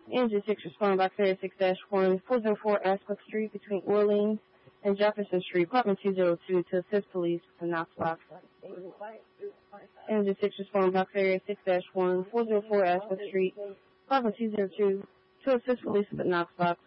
Engine 6 responding box area 6-1, 404 Asquith Street between Orleans and Jefferson Street, apartment 202 to assist police with the Knox box. Engine 6 responding box area 6-1, 404 Asquith Street, apartment 202 to assist police with the Knox box.